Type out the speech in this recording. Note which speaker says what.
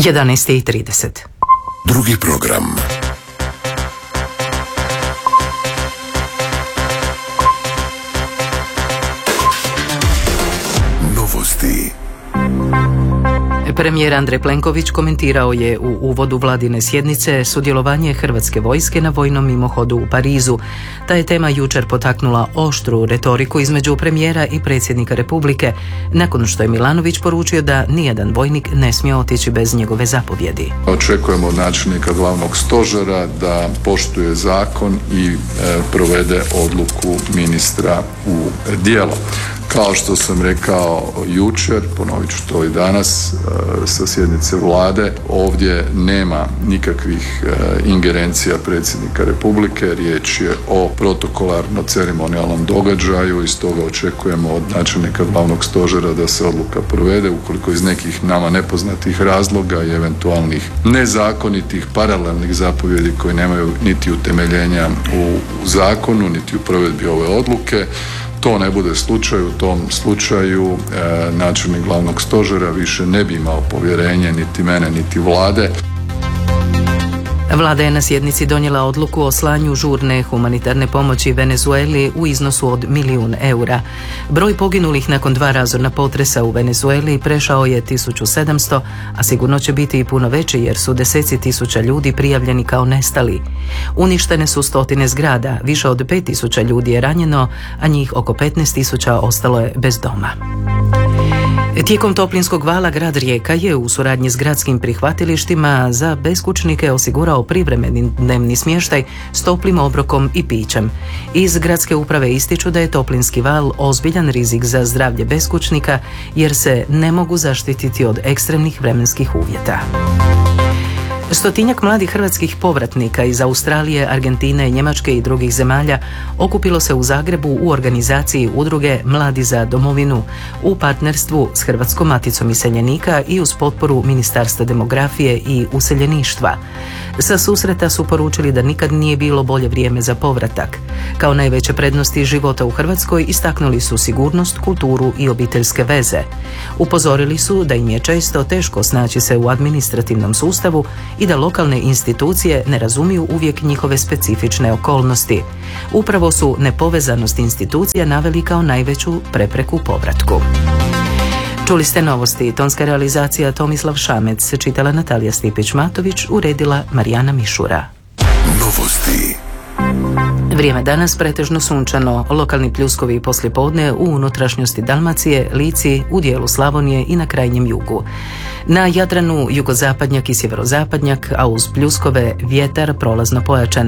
Speaker 1: 11:30.
Speaker 2: Drugi program. Novosti.
Speaker 1: Premijer Andrej Plenković komentirao je u uvodu vladine sjednice sudjelovanje Hrvatske vojske na vojnom mimohodu u Parizu. Ta je tema jučer potaknula oštru retoriku između premijera i predsjednika Republike, nakon što je Milanović poručio da nijedan vojnik ne smije otići bez njegove zapovjedi.
Speaker 3: Očekujemo od načelnika glavnog stožera da poštuje zakon i provede odluku ministra u djelo. Kao što sam rekao jučer, ponovit ću to i danas sa sjednice vlade, ovdje nema nikakvih ingerencija predsjednika Republike, riječ je o protokolarno-ceremonijalnom događaju i stoga očekujemo od načelnika glavnog stožera da se odluka provede. Ukoliko iz nekih nama nepoznatih razloga i eventualnih nezakonitih paralelnih zapovjedi koji nemaju niti utemeljenja u zakonu, niti u provedbi ove odluke, to ne bude slučaj, u tom slučaju načelnik glavnog stožera više ne bi imao povjerenje niti mene niti vlade.
Speaker 1: Vlada je na sjednici donijela odluku o slanju žurne humanitarne pomoći Venezueli u iznosu od 1 milijun eura. Broj poginulih nakon 2 razorna potresa u Venezueli prešao je 1700, a sigurno će biti i puno veći jer su deseci tisuća ljudi prijavljeni kao nestali. Uništene su stotine zgrada, više od 5000 ljudi je ranjeno, a njih oko 15.000 ostalo je bez doma. Tijekom toplinskog vala grad Rijeka je u suradnji s gradskim prihvatilištima za beskućnike osigurao privremeni dnevni smještaj s toplim obrokom i pićem. Iz gradske uprave ističu da je toplinski val ozbiljan rizik za zdravlje beskućnika jer se ne mogu zaštititi od ekstremnih vremenskih uvjeta. Stotinjak mladih hrvatskih povratnika iz Australije, Argentine, Njemačke i drugih zemalja okupilo se u Zagrebu u organizaciji udruge Mladi za domovinu u partnerstvu s Hrvatskom maticom iseljenika i uz potporu Ministarstva demografije i useljeništva. Sa susreta su poručili da nikad nije bilo bolje vrijeme za povratak. Kao najveće prednosti života u Hrvatskoj istaknuli su sigurnost, kulturu i obiteljske veze. Upozorili su da im je često teško snaći se u administrativnom sustavu i da lokalne institucije ne razumiju uvijek njihove specifične okolnosti. Upravo su nepovezanost institucija naveli kao najveću prepreku povratku. Čuli ste novosti, tonska realizacija Tomislav Šamec, čitala Natalija Stipić-Matović, uredila Marijana Mišura.
Speaker 2: Novosti.
Speaker 1: Vrijeme danas pretežno sunčano, lokalni pljuskovi poslijepodne u unutrašnjosti Dalmacije, Lici, u dijelu Slavonije i na krajnjem jugu. Na Jadranu jugozapadnjak i sjeverozapadnjak, a uz pljuskove vjetar prolazno pojačan.